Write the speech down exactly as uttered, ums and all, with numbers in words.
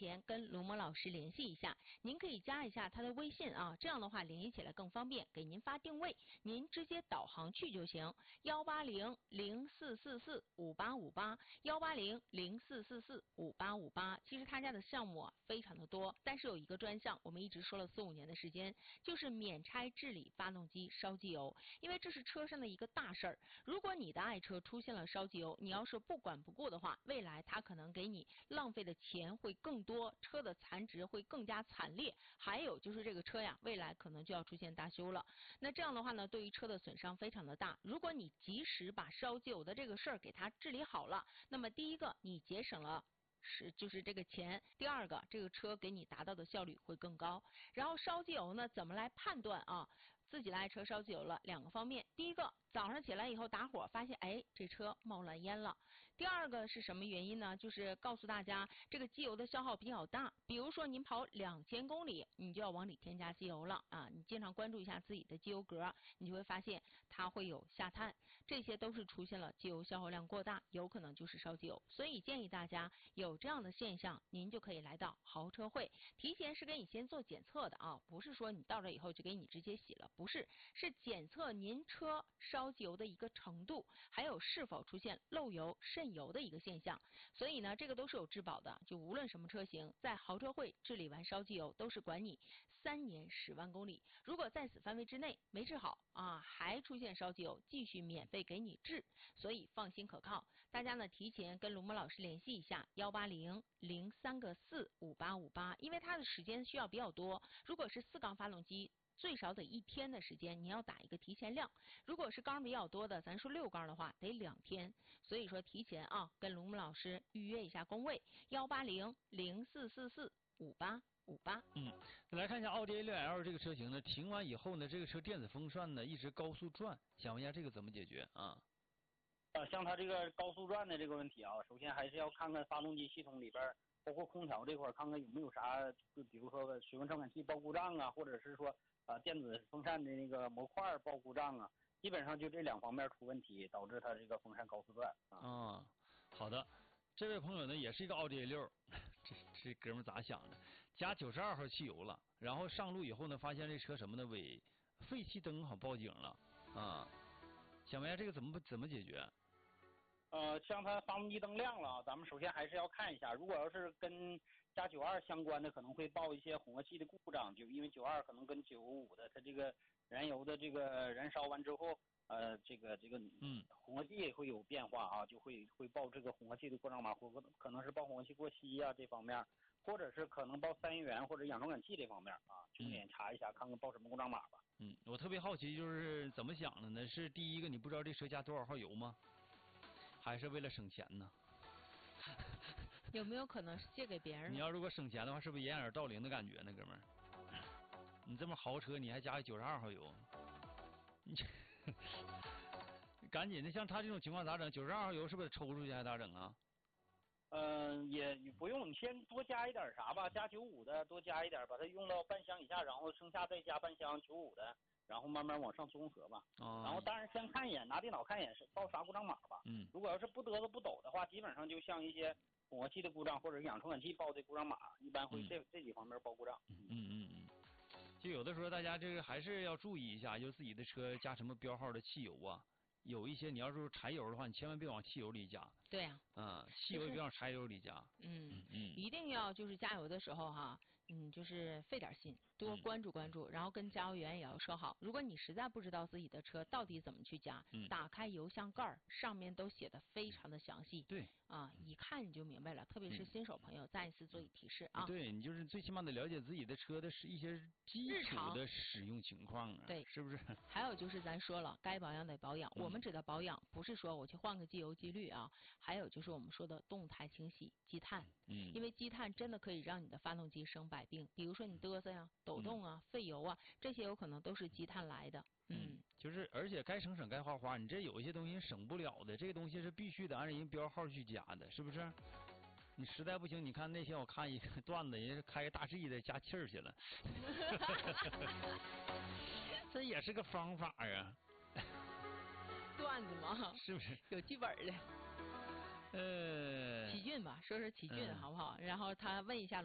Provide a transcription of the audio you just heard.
前跟卢某老师联系一下，您可以加一下他的微信啊，这样的话联系起来更方便，给您发定位，您直接导航去就行。幺八零零四四四五八五八，幺八零零四四四五八五八。其实他家的项目啊非常的多，但是有一个专项，我们一直说了四五年的时间，就是免拆治理发动机烧机油，因为这是车上的一个大事儿。如果你的爱车出现了烧机油，你要是不管不顾的话，未来它可能给你浪费的钱会更多，车的残值会更加惨烈。还有就是这个车呀，未来可能就要出现大修了。那这样的话呢，对于车的损伤非常的大。如果你及时把烧机油的这个事儿给它治理好了，那么第一个你节省了。是，就是这个钱。第二个，这个车给你达到的效率会更高。然后烧机油呢，怎么来判断啊？自己的爱车烧机油了，两个方面。第一个，早上起来以后打火，发现哎，这车冒蓝烟了。第二个是什么原因呢？就是告诉大家，这个机油的消耗比较大。比如说您跑两千公里，你就要往里添加机油了啊！你经常关注一下自己的机油格，你就会发现它会有下探，这些都是出现了机油消耗量过大，有可能就是烧机油。所以建议大家有这样的现象，您就可以来到豪车会，提前是给你先做检测的啊，不是说你到这以后就给你直接洗了。不是，是检测您车烧机油的一个程度，还有是否出现漏油、渗油的一个现象。所以呢，这个都是有质保的，就无论什么车型，在豪车会治理完烧机油，都是管你三年十万公里。如果在此范围之内没治好啊，还出现烧机油，继续免费给你治，所以放心可靠。大家呢，提前跟卢某老师联系一下，幺八零零三个四五八五八，因为它的时间需要比较多。如果是四缸发动机，最少得一天的时间，你要打一个提前量。如果是缸比较多的，咱说六缸的话，得两天。所以说提前啊，跟卢木老师预约一下工位，幺八零零四四四五八五八。 嗯，再来看一下奥迪 A 六 L 这个车型呢，停完以后呢，这个车电子风扇呢一直高速转，想问一下这个怎么解决啊？ 呃，像它这个高速转的这个问题啊，首先还是要看看发动机系统里边，包括空调这块，看看有没有啥，就比如说水温传感器报故障啊，或者是说。啊，电子风扇的那个模块报故障啊，基本上就这两方面出问题，导致它这个风扇高速转啊。 啊，好的，这位朋友呢也是一个奥迪 A 六，这这哥们咋想的？加九十二号汽油了，然后上路以后呢，发现这车什么呢？尾废气灯好报警了啊！想问一下这个怎么怎么解决？ 呃，像它发动机灯亮了，咱们首先还是要看一下，如果要是跟加九二相关的，可能会报一些混合气的故障，就因为九二可能跟九五的它这个燃油的这个燃烧完之后，呃，这个这个嗯混合气会有变化啊，就会会报这个混合气的故障码，或可能是报混合气过稀啊这方面，或者是可能报三元源或者氧传感器这方面啊，重点查一下，看看报什么故障码吧。 嗯，我特别好奇就是怎么想的呢？是第一个你不知道这车加多少号油吗？还是为了省钱呢？ 有没有可能是借给别人？ 你要如果省钱的话，是不是掩耳盗铃的感觉呢，哥们儿？你这么豪车，你还加个九十二号油，你赶紧的，像他这种情况咋整？九十二号油是不是抽出去还咋整啊？ 嗯、呃，也也不用，你先多加一点啥吧，加九五的多加一点，把它用到半箱以下，然后剩下再加半箱九五的。然后慢慢往上综合吧， 哦、 然后当然先看一眼，拿电脑看一眼是报啥故障码吧。 嗯， 如果要是不嘚瑟不抖的话，基本上就像一些混合气的故障或者氧传感器报的故障码，一般会这、嗯、这几方面报故障。 嗯嗯嗯嗯，就有的时候大家这个还是要注意一下，就自己的车加什么标号的汽油啊。有一些你要是柴油的话，你千万别往汽油里加。 对呀、 啊。啊，汽油别往柴油里加。 嗯嗯， 一定要就是加油的时候哈，嗯，就是费点心，多关注关注，嗯、然后跟加油员也要说好。如果你实在不知道自己的车到底怎么去加， 嗯、 打开油箱盖儿，上面都写的非常的详细。 对。 啊，一看你就明白了，特别是新手朋友，嗯、再一次做以提示啊。 对你就是最起码得了解自己的车的是一些基础的使用情况啊， 对， 是不是？ 还有就是咱说了，该保养得保养。嗯、我们指的保养不是说我去换个机油机滤啊，还有就是我们说的动态清洗积碳。 嗯。 因为积碳真的可以让你的发动机生百病，比如说你嘚瑟呀、抖动啊、嗯、费油啊，这些有可能都是积碳来的。 嗯，就是而且该省省该花花，你这有一些东西省不了的，这个东西是必须得按人标号去加的，是不是？你实在不行，你看那天我看一个段子，人家开个大 G 的加气儿去了，这也是个方法呀。 段子吗？ 是不是？ 有剧本的。 呃。 奇骏吧，说说奇骏好不好？嗯、然后他问一下。